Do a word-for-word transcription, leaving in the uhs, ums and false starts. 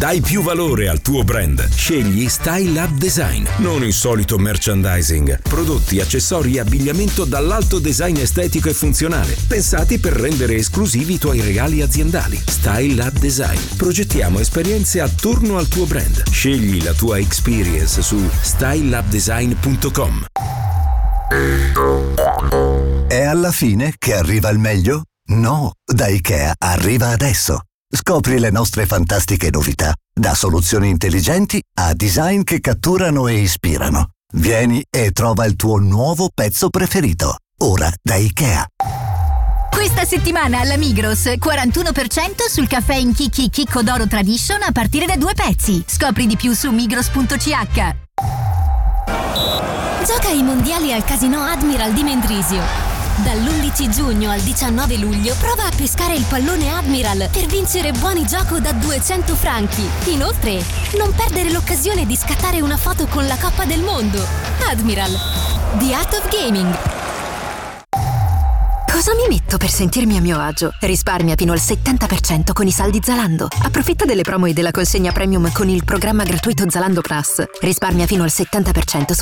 Dai più valore al tuo brand. Scegli Style Up Design. Non il solito merchandising. Prodotti, accessori e abbigliamento dall'alto design estetico e funzionale, pensati per rendere esclusivi i tuoi regali aziendali. Style Up Design. Progettiamo esperienze attorno al tuo brand. Scegli la tua experience su style up design punto com. È alla fine che arriva il meglio? No, da IKEA arriva adesso. Scopri le nostre fantastiche novità, da soluzioni intelligenti a design che catturano e ispirano. Vieni e trova il tuo nuovo pezzo preferito. Ora da IKEA. Questa settimana alla Migros, quarantuno per cento sul caffè in chicchi Chicco d'Oro Tradition a partire da due pezzi. Scopri di più su migros punto c h. Gioca ai mondiali al Casino Admiral di Mendrisio. Dall'undici giugno al diciannove luglio prova a pescare il pallone Admiral per vincere buoni gioco da duecento franchi. Inoltre, non perdere l'occasione di scattare una foto con la Coppa del Mondo. Admiral, The Art of Gaming. Cosa mi metto per sentirmi a mio agio? Risparmia fino al settanta per cento con i saldi Zalando. Approfitta delle promo e della consegna premium con il programma gratuito Zalando Plus. Risparmia fino al settanta per cento